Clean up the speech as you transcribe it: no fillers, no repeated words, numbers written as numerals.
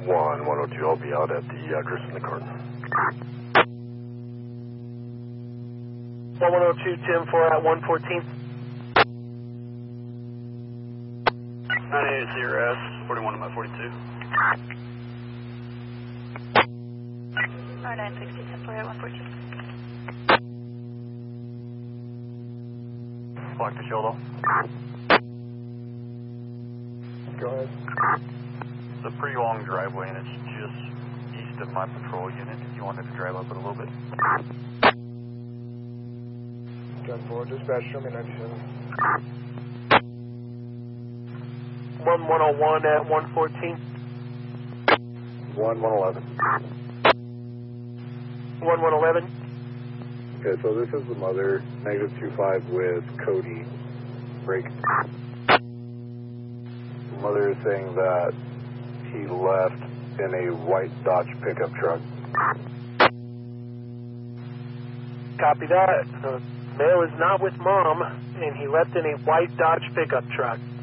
102, I'll be out at the address in the carton. 1102, Tim, 4 at 114. 980S, 41 by 42. 960, 10 4 at 114. Block to Sholo. Go ahead. It's a pretty long driveway and it's just east of my patrol unit if you wanted to drive up it a little bit. 10-4, dispatch, show me 97. 1101 at 114. 1111. 1111. Okay, so this is the mother, -25 with Cody. Break. The mother is saying that he left in a white Dodge pickup truck. Copy that. Male is not with mom, and he left in a white Dodge pickup truck.